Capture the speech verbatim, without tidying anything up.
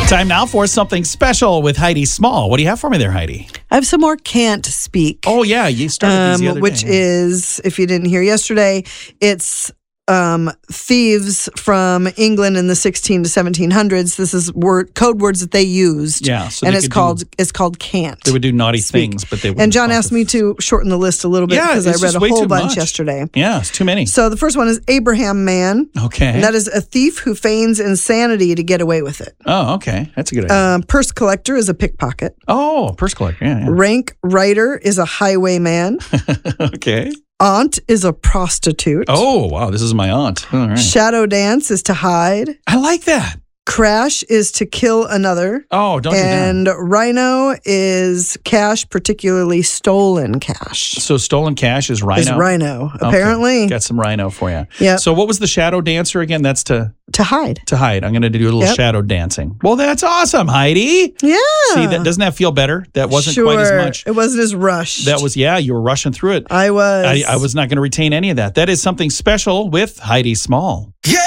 Time now for something special with Heidi Small. What do you have for me there, Heidi? I have some more Can't Speak. Oh, yeah. You started these the um, other which day. is, if you didn't hear yesterday, it's um, thieves from England in the sixteen to seventeen hundreds. This is word code words that they used. Yeah, so and they it's could called do- it's called Can't. They would do naughty Speak. things, but they wouldn't. And John talk asked to- me to shorten the list a little bit Yeah, because I it's read just a way whole too bunch much. yesterday. Yeah, it's too many. So the first one is Abraham Man. Okay. And that is a thief who feigns insanity to get away with it. Oh, okay. That's a good idea. Um, purse collector is a pickpocket. oh, purse collector. Yeah, yeah. Rank writer is a highwayman. Okay. Aunt is a prostitute. Oh, wow. This is my aunt. All right. Shadow dance is to hide. I like that. Crash is to kill another. Oh, don't do that. And rhino is cash, particularly stolen cash. So stolen cash is rhino? Is rhino, Okay. apparently. Got some rhino for you. Yep. So what was the shadow dancer again? That's to To hide. to hide. I'm going to do a little Yep. shadow dancing. Well, that's awesome, Heidi. Yeah. See, that doesn't that feel better? That wasn't sure. quite as much. It wasn't as rushed. That was, yeah, you were rushing through it. I was. I, I was not going to retain any of that. That is something special with Heidi Small. Yeah!